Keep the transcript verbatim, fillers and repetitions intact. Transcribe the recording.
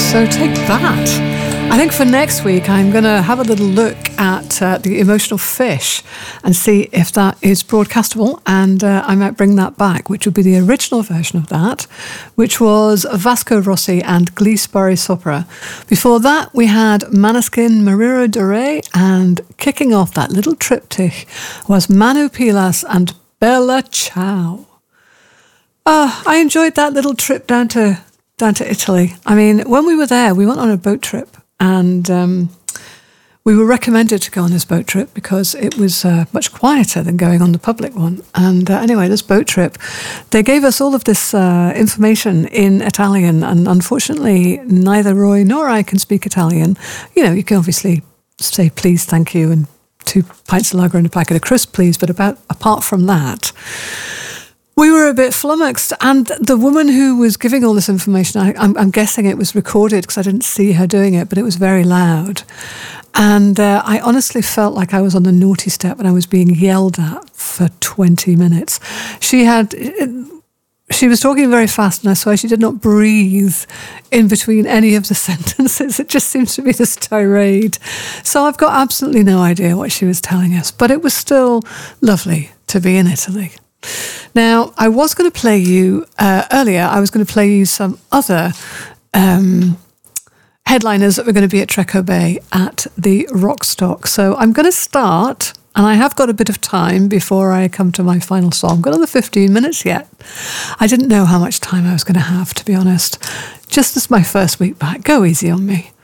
So take that. I think for next week, I'm going to have a little look at uh, The Emotional Fish and see if that is broadcastable, and uh, I might bring that back, which would be the original version of that, which was Vasco Rossi and Glee Sparri Sopra. Before that, we had Maneskin, Mariro Dore, and kicking off that little triptych was Manu Pilas and Bella Ciao. Uh, I enjoyed that little trip down to down to Italy. I mean, when we were there, we went on a boat trip, and um, we were recommended to go on this boat trip because it was uh, much quieter than going on the public one. And uh, anyway, this boat trip, they gave us all of this uh, information in Italian, and unfortunately, neither Roy nor I can speak Italian. You know, you can obviously say please, thank you, and two pints of lager and a packet of crisps, please, but about apart from that, we were a bit flummoxed, and the woman who was giving all this information, I, I'm, I'm guessing it was recorded because I didn't see her doing it, but it was very loud. And uh, I honestly felt like I was on the naughty step and I was being yelled at for twenty minutes. She had... It, She was talking very fast, and I swear she did not breathe in between any of the sentences. It just seems to be this tirade. So I've got absolutely no idea what she was telling us, but it was still lovely to be in Italy. Now, I was going to play you, uh, earlier, I was going to play you some other um, headliners that were going to be at Treco Bay at the Rockstock. So I'm going to start... And I have got a bit of time before I come to my final song. I've got another fifteen minutes yet. I didn't know how much time I was going to have, to be honest. Just as my first week back. Go easy on me.